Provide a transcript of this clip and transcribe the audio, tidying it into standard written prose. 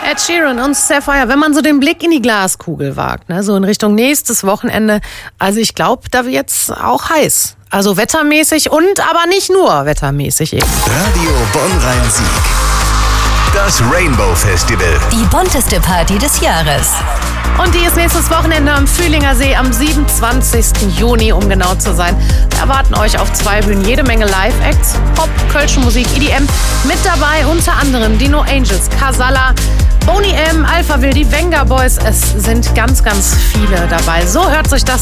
Ed Sheeran und Sapphire, wenn man so den Blick in die Glaskugel wagt, ne, so in Richtung nächstes Wochenende, also ich glaube, da wird's auch heiß. Also wettermäßig und aber nicht nur wettermäßig eben. Radio Bonn-Rhein-Sieg. Das Rainbow Festival. Die bunteste Party des Jahres. Und die ist nächstes Wochenende am Fühlinger See am 27. Juni, um genau zu sein. Wir erwarten euch auf 2 Bühnen jede Menge Live-Acts, Pop, kölsche Musik, EDM. Mit dabei unter anderem die No Angels, Casalla, Boney M, Alphaville, die Venga Boys. Es sind ganz, ganz viele dabei. So hört sich das